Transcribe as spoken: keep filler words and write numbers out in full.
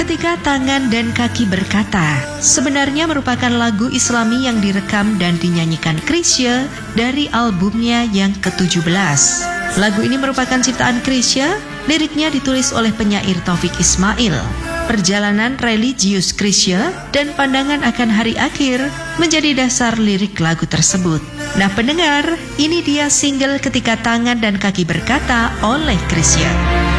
Ketika Tangan dan Kaki Berkata sebenarnya merupakan lagu Islami yang direkam dan dinyanyikan Chrisye dari albumnya yang ketujuh belas. Lagu ini merupakan ciptaan Chrisye, liriknya ditulis oleh penyair Taufik Ismail. Perjalanan religius Chrisye dan pandangan akan hari akhir menjadi dasar lirik lagu tersebut. Nah pendengar, ini dia single Ketika Tangan dan Kaki Berkata oleh Chrisye.